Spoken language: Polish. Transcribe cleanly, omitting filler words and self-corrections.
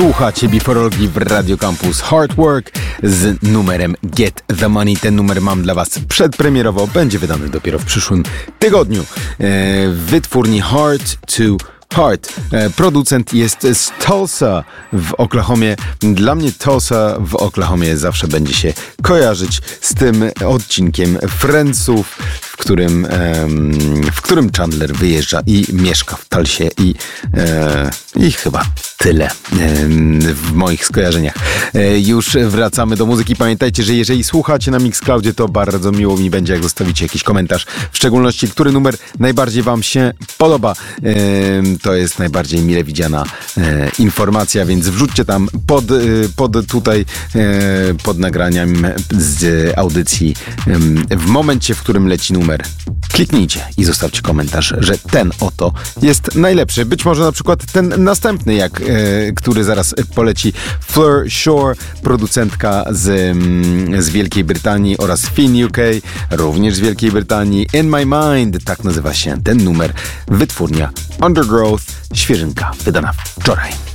Słuchacie Beforolgi w Radio Campus Hard Work z numerem Get the Money. Ten numer mam dla Was przedpremierowo. Będzie wydany dopiero w przyszłym tygodniu. W wytwórni Heart to Heart. Producent jest z Tulsa w Oklahomie. Dla mnie Tulsa w Oklahomie zawsze będzie się kojarzyć z tym odcinkiem Friendsów, w którym Chandler wyjeżdża i mieszka w Tulsie i chyba tyle w moich skojarzeniach. Już wracamy do muzyki. Pamiętajcie, że jeżeli słuchacie na Mixcloudzie, to bardzo miło mi będzie, jak zostawicie jakiś komentarz, w szczególności który numer najbardziej Wam się podoba. To jest najbardziej mile widziana informacja, więc wrzućcie tam pod nagraniem z audycji w momencie, w którym leci numer. Kliknijcie i zostawcie komentarz, że ten oto jest najlepszy. Być może na przykład ten następny, który zaraz poleci. Fleur Shore, producentka z Wielkiej Brytanii, oraz Finn UK, również z Wielkiej Brytanii. In My Mind, tak nazywa się ten numer. Wytwórnia Undergrowth, świeżynka wydana wczoraj.